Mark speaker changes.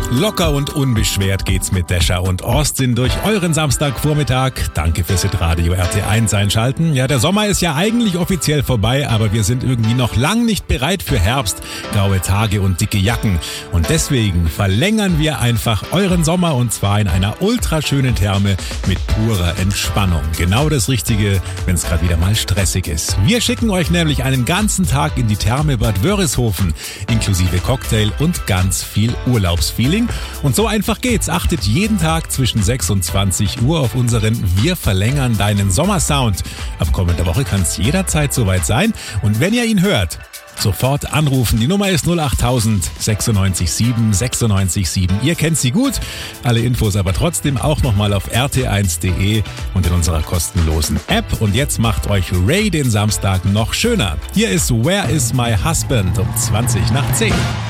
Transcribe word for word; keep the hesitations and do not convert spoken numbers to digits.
Speaker 1: Locker und unbeschwert geht's mit Descher und Austin durch euren Samstagvormittag. Danke fürs Radio R T eins einschalten. Ja, der Sommer ist ja eigentlich offiziell vorbei, aber wir sind irgendwie noch lang nicht bereit für Herbst, graue Tage und dicke Jacken. Und deswegen verlängern wir einfach euren Sommer und zwar in einer ultraschönen Therme mit purer Entspannung. Genau das Richtige, wenn es gerade wieder mal stressig ist. Wir schicken euch nämlich einen ganzen Tag in die Therme Bad Wörishofen, inklusive Cocktail und ganz viel Urlaubsfeeling. Und so einfach geht's. Achtet jeden Tag zwischen sechs und zwanzig Uhr auf unseren Wir verlängern deinen Sommersound. Ab kommender Woche kann es jederzeit soweit sein. Und wenn ihr ihn hört, sofort anrufen. Die Nummer ist null acht tausend sechsundneunzig sieben sechsundneunzig sieben. Ihr kennt sie gut. Alle Infos aber trotzdem auch nochmal auf r t eins punkt d e und in unserer kostenlosen App. Und jetzt macht euch Ray den Samstag noch schöner. Hier ist Where is my husband um zwanzig nach zehn.